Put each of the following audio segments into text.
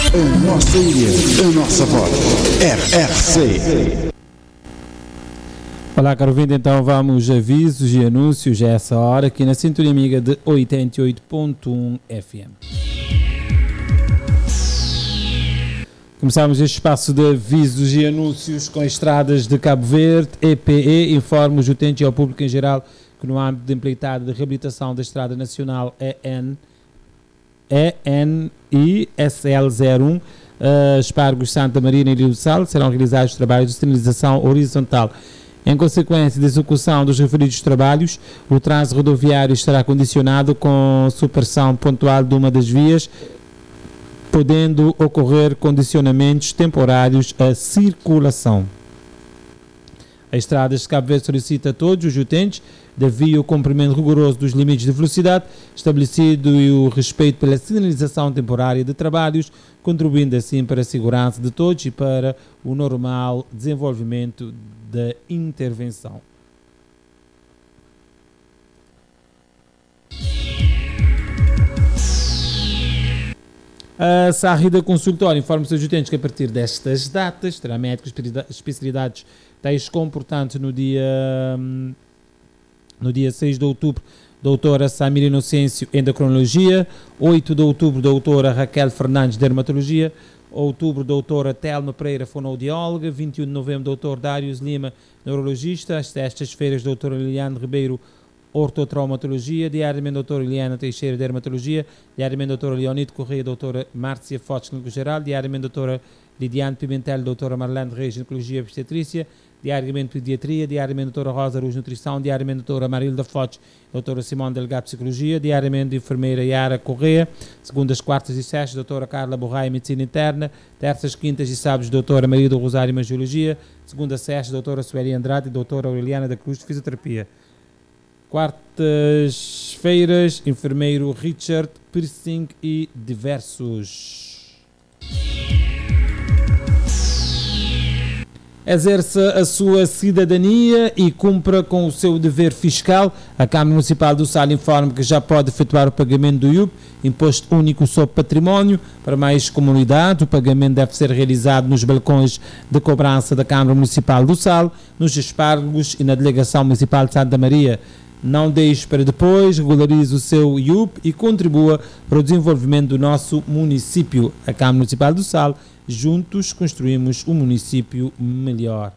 A nossa ilha, a nossa voz. RRC. Olá, caro ouvinte, então vamos a avisos e anúncios a essa hora aqui na Sintonia Amiga de 88.1 FM. Começamos este espaço de avisos e anúncios com estradas de Cabo Verde. EPE informa os utentes e ao público em geral que no âmbito de empreitada de reabilitação da Estrada Nacional ENISL01, Espargos Santa Maria e Ilha do Sal, serão realizados trabalhos de sinalização horizontal. Em consequência da execução dos referidos trabalhos, o trânsito rodoviário estará condicionado com supressão pontual de uma das vias, podendo ocorrer condicionamentos temporários à circulação. A Estradas de Cabo Verde solicita a todos os utentes, devido ao cumprimento rigoroso dos limites de velocidade estabelecido e o respeito pela sinalização temporária de trabalhos, contribuindo assim para a segurança de todos e para o normal desenvolvimento da intervenção. A Sarrida Consultório informa os seus utentes que a partir destas datas terá médicos especialidades tais como, portanto, no dia 6 de outubro, doutora Samira Inocêncio, endocrinologia; 8 de outubro, doutora Raquel Fernandes, dermatologia; outubro, doutora Telma Pereira, fonoaudióloga; 21 de novembro, doutor Dários Lima, neurologista; às sextas-feiras, doutora Liliane Ribeiro, ortotraumatologia; diariamente, doutora Eliana Teixeira, dermatologia; diariamente, doutora Leonide Correia, doutora Márcia Fotes, clínico geral; diariamente, doutora Lidiane Pimentel, doutora Marlene Reis, ginecologia e obstetrícia; diariamente, pediatria; diariamente, doutora Rosa Ruz, nutrição; diariamente, doutora Marilda Fotes, doutora Simone Delgado, psicologia; diariamente, enfermeira Yara Correia; segundas, quartas e sextas, doutora Carla Borraia, medicina interna; terças, quintas e sábados, doutora Maria do Rosário, imagiologia; segunda, sexta, doutora Sueli Andrade e doutora Aureliana da Cruz, fisioterapia; quartas-feiras, enfermeiro Richard, piercing e diversos. Exerça a sua cidadania e cumpra com o seu dever fiscal. A Câmara Municipal do Sal informa que já pode efetuar o pagamento do IUP, Imposto Único sobre Património. Para mais comunidade, o pagamento deve ser realizado nos balcões de cobrança da Câmara Municipal do Sal, nos Espargos e na Delegação Municipal de Santa Maria. Não deixe para depois, regularize o seu IUP e contribua para o desenvolvimento do nosso município. A Câmara Municipal do Sal, juntos construímos um município melhor.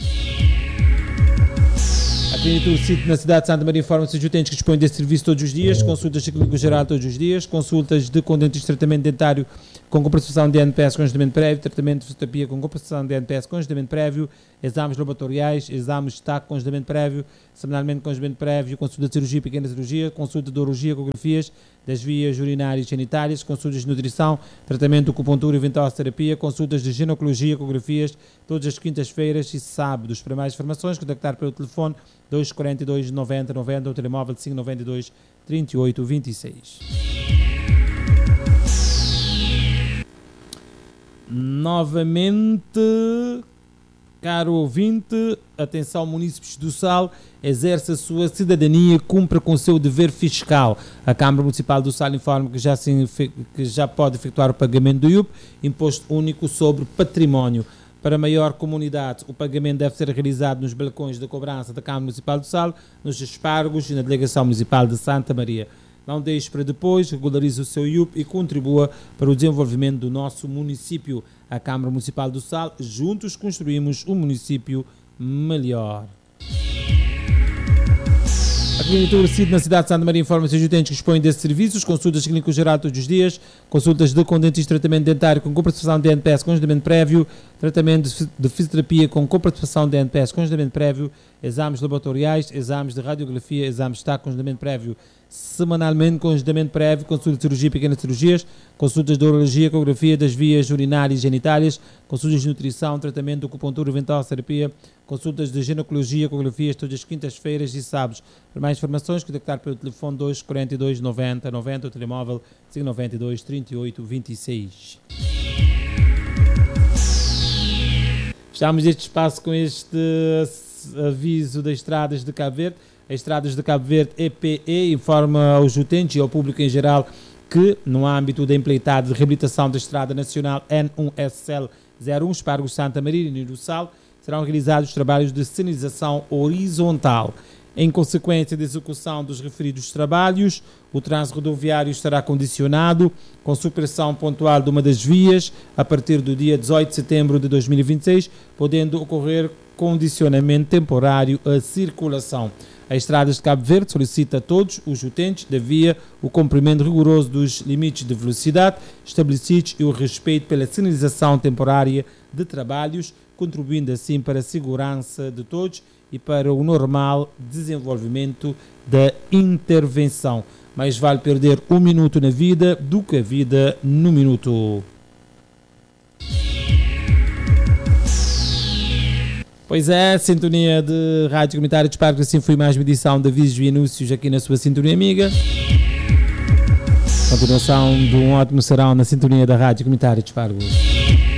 A Clínica do Sítio na cidade de Santa Maria informa os utentes que dispõem desse serviço todos os dias, consultas de clínico geral todos os dias, consultas de com dentista, tratamento dentário com compensação de NPS com agendamento prévio, tratamento de fisioterapia com compensação de NPS com agendamento prévio, exames laboratoriais, exames de TAC com agendamento prévio, semanalmente com agendamento prévio, consulta de cirurgia, pequena cirurgia, consulta de urologia, ecografias das vias urinárias e sanitárias, consultas de nutrição, tratamento de acupuntura e ventoterapia, consultas de ginecologia, ecografias, todas as quintas-feiras e sábados. Para mais informações, contactar pelo telefone 242 90 90 ou telemóvel 592 38 26. Novamente, caro ouvinte, atenção, munícipes do Sal, exerce a sua cidadania e cumpra com o seu dever fiscal. A Câmara Municipal do Sal informa que já pode efetuar o pagamento do IUP, Imposto Único sobre Património. Para maior comunidade, o pagamento deve ser realizado nos balcões de cobrança da Câmara Municipal do Sal, nos Espargos e na Delegação Municipal de Santa Maria. Não deixe para depois, regularize o seu IUP e contribua para o desenvolvimento do nosso município. A Câmara Municipal do Sal, juntos construímos um município melhor. A Clínica do Sítio na cidade de Santa Maria informa os utentes que dispõem desses serviços, consultas de clínico geral todos os dias, consultas de com dentista, tratamento dentário com compensação de NPS com agendamento prévio, tratamento de fisioterapia com compensação de NPS com agendamento prévio, exames laboratoriais, exames de radiografia, exames de TAC com agendamento prévio, semanalmente com agendamento prévio, consultas de cirurgia e pequenas cirurgias, consultas de urologia, ecografia das vias urinárias e genitálias, consultas de nutrição, tratamento de acupuntura e ventoterapia, consultas de ginecologia, ecografias todas as quintas-feiras e sábados. Para mais informações, contactar pelo telefone 242 90 90 ou telemóvel 592 38 26. Fechamos este espaço com este aviso das estradas de Cabo Verde. As estradas de Cabo Verde, EPE, informa aos utentes e ao público em geral que, no âmbito da empreitada de reabilitação da Estrada Nacional N1SL 01 Espargos Santa Maria e do Sal, serão realizados trabalhos de sinalização horizontal. Em consequência da execução dos referidos trabalhos, o trânsito rodoviário estará condicionado com supressão pontual de uma das vias a partir do dia 18 de setembro de 2026, podendo ocorrer condicionamento temporário à circulação. A Estradas de Cabo Verde solicita a todos os utentes da via o cumprimento rigoroso dos limites de velocidade estabelecidos e o respeito pela sinalização temporária de trabalhos, contribuindo assim para a segurança de todos e para o normal desenvolvimento da intervenção. Mais vale perder um minuto na vida do que a vida no minuto. Pois é, sintonia de Rádio Comunitária de Espargos, assim foi mais uma edição de avisos e anúncios aqui na sua sintonia amiga. Continuação de um ótimo serão na sintonia da Rádio Comunitária de Espargos.